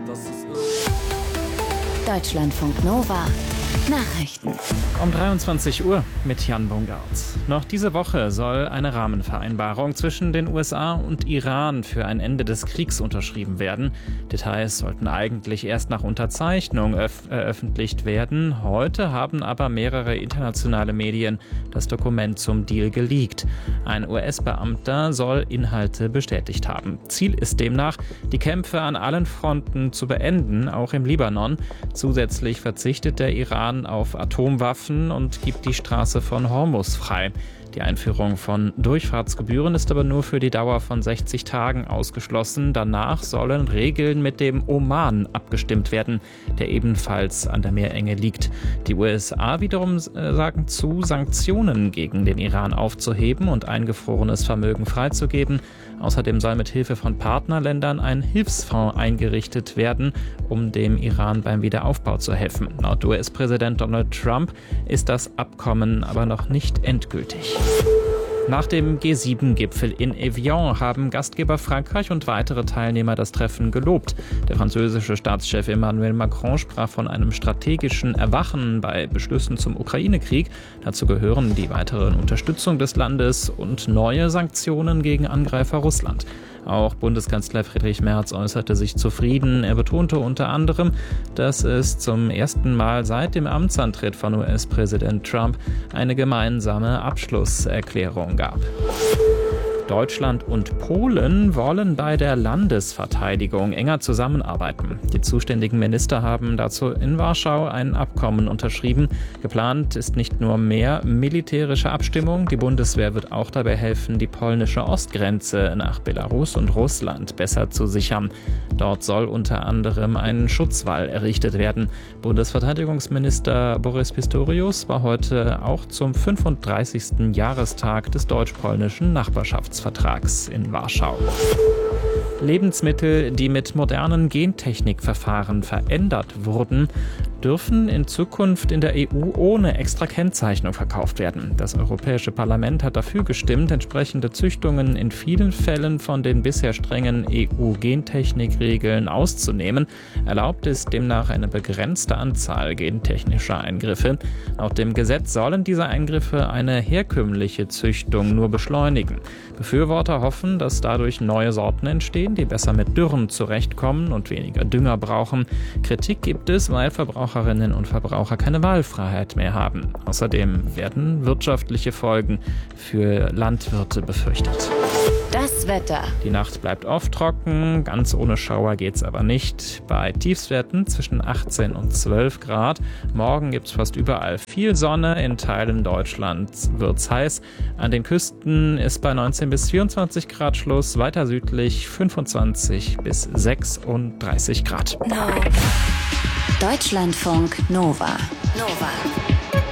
Deutschlandfunk Nova Nachrichten. Um 23 Uhr mit Jan Bungart. Noch diese Woche soll eine Rahmenvereinbarung zwischen den USA und Iran für ein Ende des Kriegs unterschrieben werden. Details sollten eigentlich erst nach Unterzeichnung veröffentlicht werden. Heute haben aber mehrere internationale Medien das Dokument zum Deal geleakt. Ein US-Beamter soll Inhalte bestätigt haben. Ziel ist demnach, die Kämpfe an allen Fronten zu beenden, auch im Libanon. Zusätzlich verzichtet der Iran auf Atomwaffen und gibt die Straße von Hormuz frei. Die Einführung von Durchfahrtsgebühren ist aber nur für die Dauer von 60 Tagen ausgeschlossen. Danach sollen Regeln mit dem Oman abgestimmt werden, der ebenfalls an der Meerenge liegt. Die USA wiederum sagen zu, Sanktionen gegen den Iran aufzuheben und eingefrorenes Vermögen freizugeben. Außerdem soll mit Hilfe von Partnerländern ein Hilfsfonds eingerichtet werden, um dem Iran beim Wiederaufbau zu helfen. Laut US-Präsident Donald Trump ist das Abkommen aber noch nicht endgültig. Nach dem G7-Gipfel in Evian haben Gastgeber Frankreich und weitere Teilnehmer das Treffen gelobt. Der französische Staatschef Emmanuel Macron sprach von einem strategischen Erwachen bei Beschlüssen zum Ukraine-Krieg. Dazu gehören die weitere Unterstützung des Landes und neue Sanktionen gegen Angreifer Russland. Auch Bundeskanzler Friedrich Merz äußerte sich zufrieden. Er betonte unter anderem, dass es zum ersten Mal seit dem Amtsantritt von US-Präsident Trump eine gemeinsame Abschlusserklärung gab. Deutschland und Polen wollen bei der Landesverteidigung enger zusammenarbeiten. Die zuständigen Minister haben dazu in Warschau ein Abkommen unterschrieben. Geplant ist nicht nur mehr militärische Abstimmung. Die Bundeswehr wird auch dabei helfen, die polnische Ostgrenze nach Belarus und Russland besser zu sichern. Dort soll unter anderem ein Schutzwall errichtet werden. Bundesverteidigungsminister Boris Pistorius war heute auch zum 35. Jahrestag des deutsch-polnischen Nachbarschaftsvertrags in Warschau. Lebensmittel, die mit modernen Gentechnikverfahren verändert wurden, dürfen in Zukunft in der EU ohne extra Kennzeichnung verkauft werden. Das Europäische Parlament hat dafür gestimmt, entsprechende Züchtungen in vielen Fällen von den bisher strengen EU-Gentechnikregeln auszunehmen. Erlaubt ist demnach eine begrenzte Anzahl gentechnischer Eingriffe. Laut dem Gesetz sollen diese Eingriffe eine herkömmliche Züchtung nur beschleunigen. Befürworter hoffen, dass dadurch neue Sorten entstehen, die besser mit Dürren zurechtkommen und weniger Dünger brauchen. Kritik gibt es, weil Verbraucherinnen und Verbraucher keine Wahlfreiheit mehr haben. Außerdem werden wirtschaftliche Folgen für Landwirte befürchtet. Das Wetter. Die Nacht bleibt oft trocken, ganz ohne Schauer geht's aber nicht. Bei Tiefstwerten zwischen 18 und 12 Grad. Morgen gibt's fast überall viel Sonne, in Teilen Deutschlands wird's heiß. An den Küsten ist bei 19 bis 24 Grad Schluss, weiter südlich 25 bis 36 Grad. Deutschlandfunk Nova.